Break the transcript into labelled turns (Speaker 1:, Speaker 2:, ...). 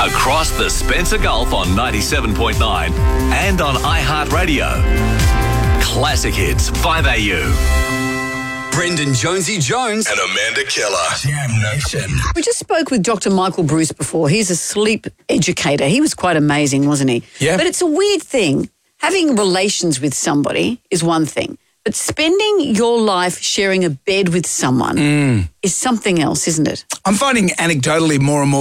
Speaker 1: Across the Spencer Gulf on 97.9 and on iHeartRadio. Classic Hits, 5AU.
Speaker 2: Brendan Jonesy Jones
Speaker 3: and Amanda Keller.
Speaker 2: Jam Nation.
Speaker 4: We just spoke with Dr. Michael Bruce before. He's a sleep educator. He was quite amazing, wasn't he?
Speaker 5: Yeah.
Speaker 4: But it's a weird thing. Having relations with somebody is one thing, but spending your life sharing a bed with someone is something else, isn't it?
Speaker 5: I'm finding anecdotally more and more